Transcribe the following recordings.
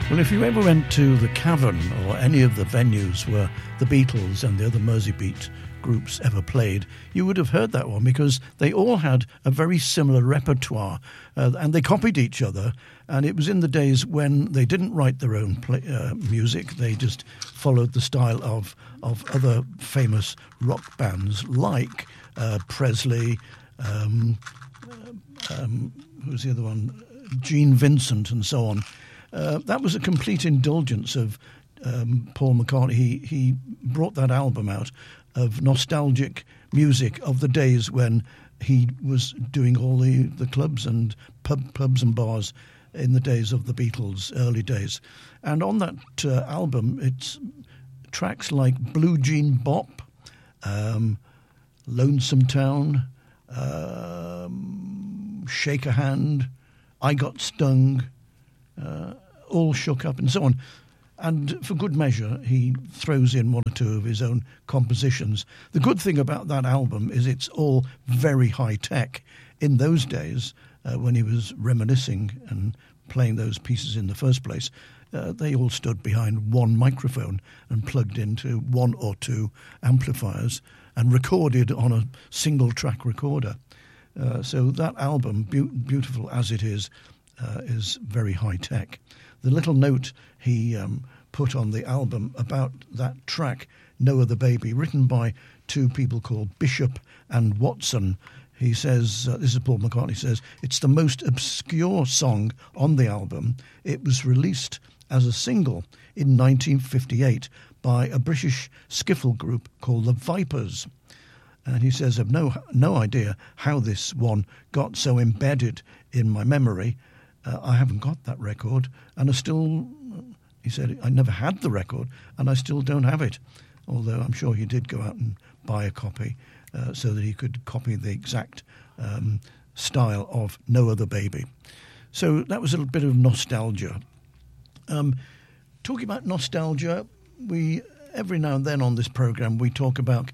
Well, if you ever went to the Cavern or any of the venues where the Beatles and the other Merseybeat groups ever played, you would have heard that one because they all had a very similar repertoire and they copied each other. And it was in the days when they didn't write their own music. They just followed the style of other famous rock bands like Presley, who's the other one? Gene Vincent and so on. That was a complete indulgence of Paul McCartney. He brought that album out of nostalgic music of the days when he was doing all the clubs and pubs and bars in the days of the Beatles' early days. And on that album, it's tracks like Blue Jean Bop, Lonesome Town, Shake a Hand, I Got Stung, All Shook Up and so on. And for good measure, he throws in one or two of his own compositions. The good thing about that album is it's all very high-tech. In those days, when he was reminiscing and playing those pieces in the first place, they all stood behind one microphone and plugged into one or two amplifiers and recorded on a single-track recorder. So that album, beautiful as it is very high-tech. The little note he put on the album about that track, No Other Baby, written by two people called Bishop and Watson. He says, this is Paul McCartney says, it's the most obscure song on the album. It was released as a single in 1958 by a British skiffle group called the Vipers. And he says, I've no idea how this one got so embedded in my memory. I haven't got that record, and he said, I never had the record, and I still don't have it. Although I'm sure he did go out and buy a copy so that he could copy the exact style of No Other Baby. So that was a little bit of nostalgia. Talking about nostalgia, we every now and then on this program we talk about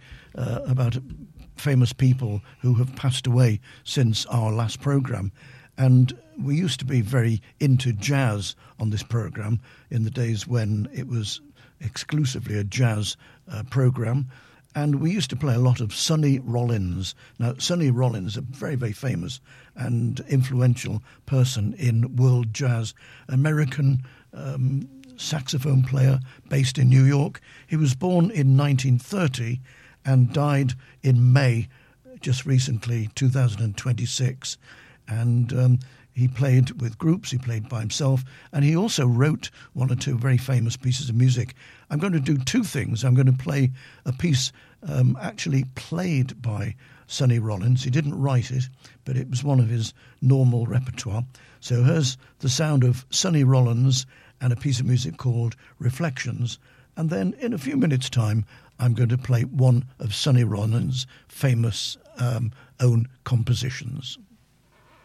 famous people who have passed away since our last program. And we used to be very into jazz on this program in the days when it was exclusively a jazz program. And we used to play a lot of Sonny Rollins. Now, Sonny Rollins, a very, very famous and influential person in world jazz, American saxophone player based in New York. He was born in 1930 and died in May, just recently, 2026. And he played with groups, he played by himself, and he also wrote one or two very famous pieces of music. I'm going to do two things. I'm going to play a piece actually played by Sonny Rollins. He didn't write it, but it was one of his normal repertoire. So here's the sound of Sonny Rollins and a piece of music called Reflections. And then in a few minutes' time, I'm going to play one of Sonny Rollins' famous own compositions.